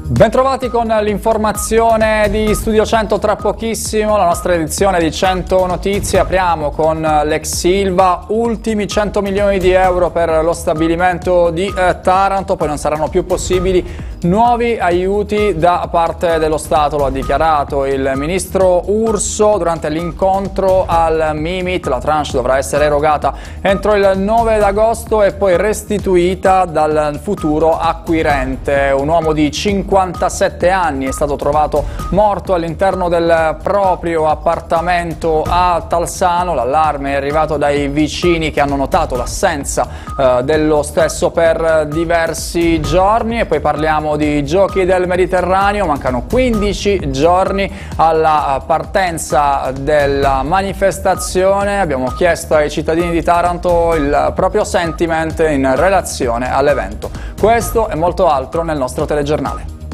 Bentrovati con l'informazione di Studio 100, tra pochissimo la nostra edizione di 100 Notizie. Apriamo con l'ex Ilva, ultimi 100 milioni di euro per lo stabilimento di Taranto, poi non saranno più possibili nuovi aiuti da parte dello Stato, lo ha dichiarato il ministro Urso durante l'incontro al Mimit. La tranche dovrà essere erogata entro il 9 d'agosto e poi restituita dal futuro acquirente. Un uomo di 57 anni è stato trovato morto all'interno del proprio appartamento a Talsano. L'allarme è arrivato dai vicini che hanno notato l'assenza dello stesso per diversi giorni. E poi parliamo di Giochi del Mediterraneo, mancano 15 giorni alla partenza della manifestazione. Abbiamo chiesto ai cittadini di Taranto il proprio sentiment in relazione all'evento. Questo e molto altro nel nostro telegiornale.